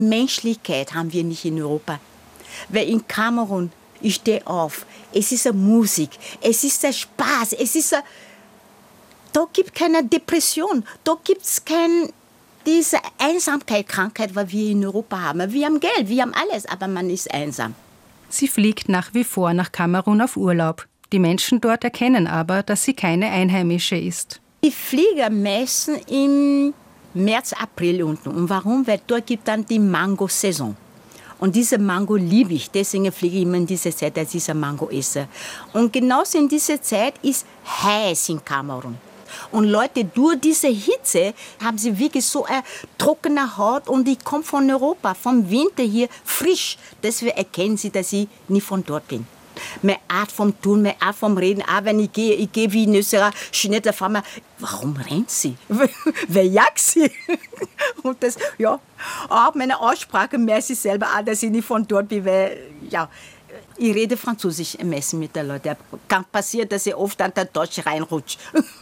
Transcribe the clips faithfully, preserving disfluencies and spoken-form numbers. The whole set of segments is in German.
Menschlichkeit haben wir nicht in Europa. Weil in Kamerun, ich stehe auf, es ist eine Musik, es ist der Spaß, es ist eine, da gibt es keine Depression, da gibt es keine diese Einsamkeit, Krankheit, was wir in Europa haben. Wir haben Geld, wir haben alles, aber man ist einsam. Sie fliegt nach wie vor nach Kamerun auf Urlaub. Die Menschen dort erkennen aber, dass sie keine Einheimische ist. Ich fliege am meisten im März, April unten. Und warum? Weil dort gibt dann die Mango-Saison. Und diese Mango liebe ich. Deswegen fliege ich immer in diese Zeit, als ich Mango esse. Und genauso in dieser Zeit ist heiß in Kamerun. Und Leute, durch diese Hitze haben sie wirklich so eine trockene Haut. Und ich komme von Europa, vom Winter hier, frisch. Deswegen erkennen sie, dass ich nicht von dort bin. Meine Art vom Tun, meine Art vom Reden, auch wenn ich gehe, ich gehe wie in Österreich, schnell da fahren wir, warum rennt sie? Wer jagt sie? Und das, ja, auch meine Aussprache merke ich selber auch, dass ich nicht von dort bin, weil, ja, ich rede Französisch im Essen mit den Leuten. Kann passieren, dass ich oft an der Deutsch reinrutsche.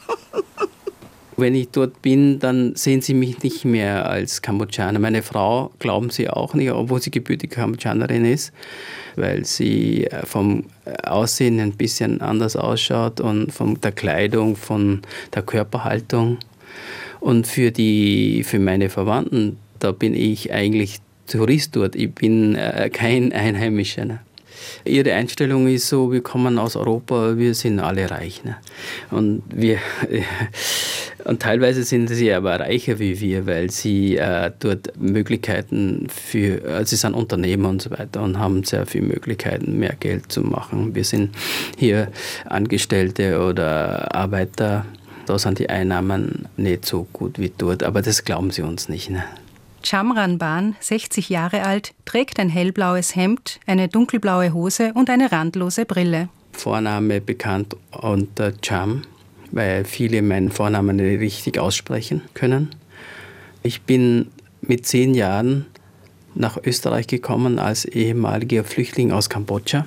Wenn ich dort bin, dann sehen sie mich nicht mehr als Kambodschaner. Meine Frau glauben sie auch nicht, obwohl sie gebürtige Kambodschanerin ist, weil sie vom Aussehen ein bisschen anders ausschaut und von der Kleidung, von der Körperhaltung. Und für, die, für meine Verwandten, da bin ich eigentlich Tourist dort. Ich bin äh, kein Einheimischer. Ne? Ihre Einstellung ist so, wir kommen aus Europa, wir sind alle reich. Ne? Und, wir, und teilweise sind sie aber reicher wie wir, weil sie äh, dort Möglichkeiten für, also sie sind Unternehmer und so weiter und haben sehr viele Möglichkeiten, mehr Geld zu machen. Wir sind hier Angestellte oder Arbeiter, da sind die Einnahmen nicht so gut wie dort, aber das glauben sie uns nicht. Ne? Chamran Ban, sechzig Jahre alt, trägt ein hellblaues Hemd, eine dunkelblaue Hose und eine randlose Brille. Vorname bekannt unter Cham, weil viele meinen Vornamen nicht richtig aussprechen können. Ich bin mit zehn Jahren nach Österreich gekommen als ehemaliger Flüchtling aus Kambodscha,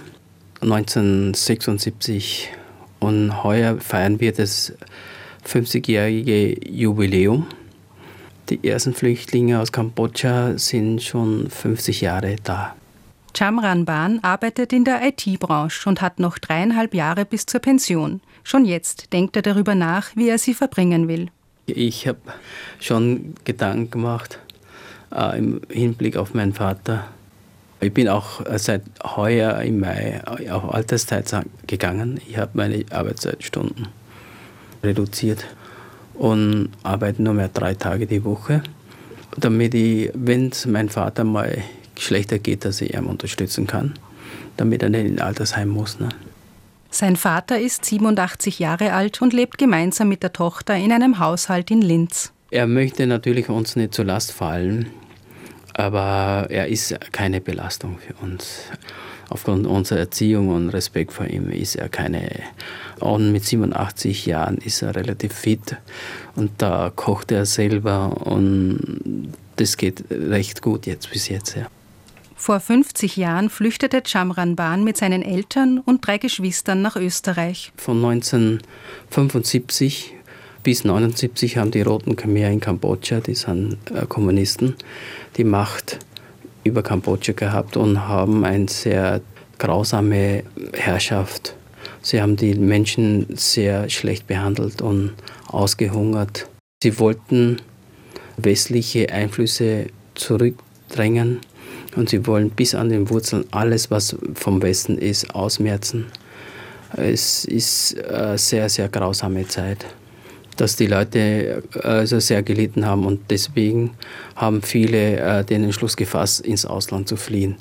neunzehnhundertsechsundsiebzig. Und heuer feiern wir das fünfzigjährige Jubiläum. Die ersten Flüchtlinge aus Kambodscha sind schon fünfzig Jahre da. Chamran Ban arbeitet in der I T-Branche und hat noch dreieinhalb Jahre bis zur Pension. Schon jetzt denkt er darüber nach, wie er sie verbringen will. Ich habe schon Gedanken gemacht äh, im Hinblick auf meinen Vater. Ich bin auch seit heuer im Mai auf Alterszeit gegangen. Ich habe meine Arbeitszeitstunden reduziert und arbeite nur mehr drei Tage die Woche, damit ich, wenn es meinem Vater mal schlechter geht, dass ich ihn unterstützen kann, damit er nicht in Altersheim muss. Ne? Sein Vater ist siebenundachtzig Jahre alt und lebt gemeinsam mit der Tochter in einem Haushalt in Linz. Er möchte natürlich uns nicht zur Last fallen, aber er ist keine Belastung für uns. Aufgrund unserer Erziehung und Respekt vor ihm ist er keine. Und mit siebenundachtzig Jahren ist er relativ fit und da kocht er selber und das geht recht gut jetzt bis jetzt. Ja. Vor fünfzig Jahren flüchtete Chamran Ban mit seinen Eltern und drei Geschwistern nach Österreich. Von neunzehnhundertfünfundsiebzig bis neunundsiebzig haben die Roten Khmer in Kambodscha, die sind Kommunisten, die Macht über Kambodscha gehabt und haben eine sehr grausame Herrschaft. Sie haben die Menschen sehr schlecht behandelt und ausgehungert. Sie wollten westliche Einflüsse zurückdrängen und sie wollen bis an den Wurzeln alles, was vom Westen ist, ausmerzen. Es ist eine sehr, sehr grausame Zeit, dass die Leute also sehr gelitten haben und deswegen haben viele den Entschluss gefasst, ins Ausland zu fliehen.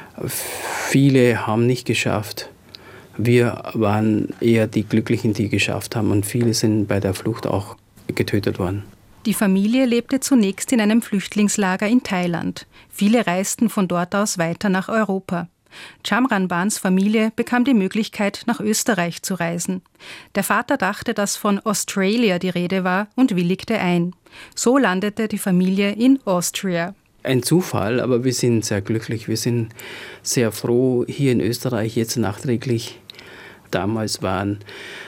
Viele haben nicht geschafft. Wir waren eher die Glücklichen, die geschafft haben und viele sind bei der Flucht auch getötet worden. Die Familie lebte zunächst in einem Flüchtlingslager in Thailand. Viele reisten von dort aus weiter nach Europa. Chamran Bans Familie bekam die Möglichkeit, nach Österreich zu reisen. Der Vater dachte, dass von Australia die Rede war und willigte ein. So landete die Familie in Austria. Ein Zufall, aber wir sind sehr glücklich. Wir sind sehr froh hier in Österreich, jetzt nachträglich. Damals waren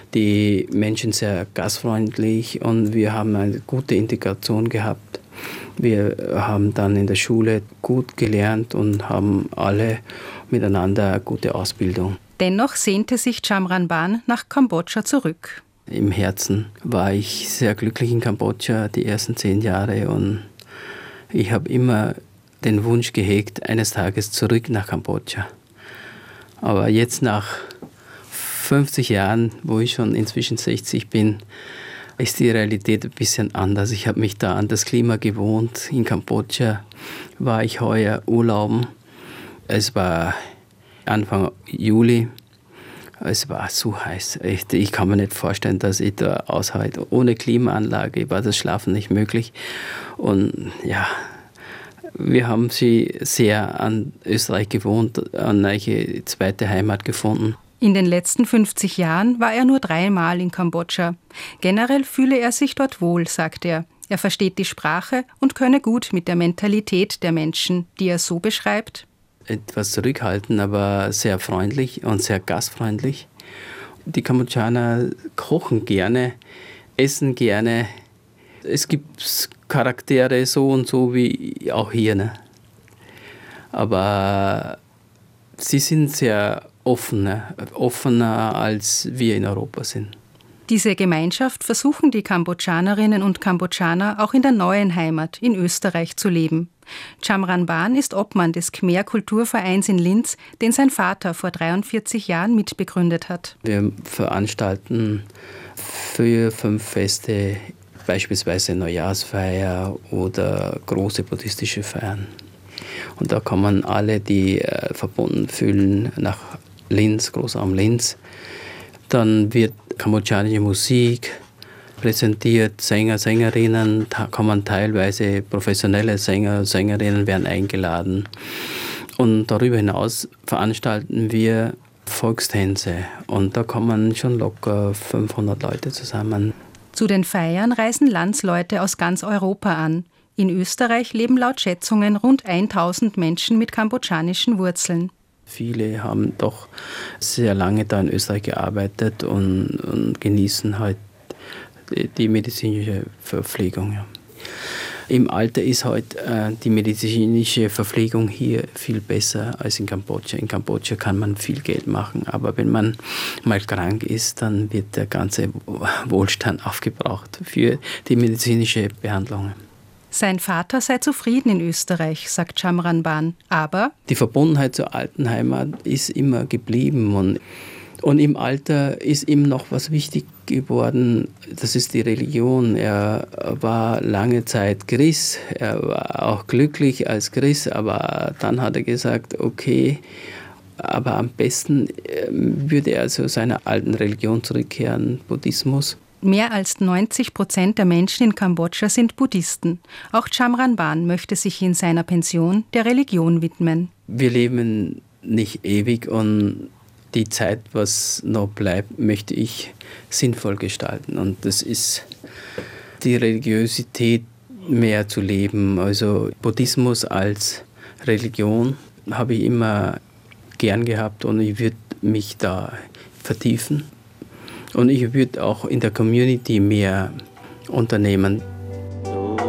die Menschen sehr gastfreundlich und wir haben eine gute Integration gehabt. Wir haben dann in der Schule gut gelernt und haben alle miteinander eine gute Ausbildung. Dennoch sehnte sich Chamran nach Kambodscha zurück. Im Herzen war ich sehr glücklich in Kambodscha die ersten zehn Jahre und ich habe immer den Wunsch gehegt, eines Tages zurück nach Kambodscha. Aber jetzt nach fünfzig Jahren, wo ich schon inzwischen sechzig bin, ist die Realität ein bisschen anders. Ich habe mich da an das Klima gewohnt. In Kambodscha war ich heuer urlauben. Es war Anfang Juli. Es war so heiß. Ich, ich kann mir nicht vorstellen, dass ich da aushalte. Ohne Klimaanlage war das Schlafen nicht möglich. Und ja, wir haben sie sehr an Österreich gewohnt, an eine zweite Heimat gefunden. In den letzten fünfzig Jahren war er nur dreimal in Kambodscha. Generell fühle er sich dort wohl, sagt er. Er versteht die Sprache und könne gut mit der Mentalität der Menschen, die er so beschreibt. Etwas zurückhaltend, aber sehr freundlich und sehr gastfreundlich. Die Kambodschaner kochen gerne, essen gerne. Es gibt Charaktere so und so wie auch hier. Ne? Aber sie sind sehr offen, ne? Offener als wir in Europa sind. Diese Gemeinschaft versuchen die Kambodschanerinnen und Kambodschaner auch in der neuen Heimat in Österreich zu leben. Chamran Ban ist Obmann des Khmer-Kulturvereins in Linz, den sein Vater vor dreiundvierzig Jahren mitbegründet hat. Wir veranstalten vier, fünf Feste, beispielsweise Neujahrsfeier oder große buddhistische Feiern. Und da kommen alle, die äh, verbunden fühlen, nach Linz, Großraum Linz. Dann wird kambodschanische Musik präsentiert, Sänger, Sängerinnen, da kommen teilweise professionelle Sänger, Sängerinnen werden eingeladen. Und darüber hinaus veranstalten wir Volkstänze und da kommen schon locker fünfhundert Leute zusammen. Zu den Feiern reisen Landsleute aus ganz Europa an. In Österreich leben laut Schätzungen rund tausend Menschen mit kambodschanischen Wurzeln. Viele haben doch sehr lange da in Österreich gearbeitet und, und genießen halt die, die medizinische Verpflegung. Ja. Im Alter ist halt äh, die medizinische Verpflegung hier viel besser als in Kambodscha. In Kambodscha kann man viel Geld machen, aber wenn man mal krank ist, dann wird der ganze Wohlstand aufgebraucht für die medizinische Behandlung. Sein Vater sei zufrieden in Österreich, sagt Chamran Ban, aber die Verbundenheit zur alten Heimat ist immer geblieben und, und im Alter ist ihm noch was wichtig geworden, das ist die Religion. Er war lange Zeit Christ, er war auch glücklich als Christ, aber dann hat er gesagt, okay, aber am besten würde er zu seiner alten Religion zurückkehren, Buddhismus. Mehr als neunzig Prozent der Menschen in Kambodscha sind Buddhisten. Auch Chamran Ban möchte sich in seiner Pension der Religion widmen. Wir leben nicht ewig und die Zeit, was noch bleibt, möchte ich sinnvoll gestalten. Und das ist die Religiosität mehr zu leben. Also Buddhismus als Religion habe ich immer gern gehabt und ich würde mich da vertiefen. Und ich würde auch in der Community mehr unternehmen.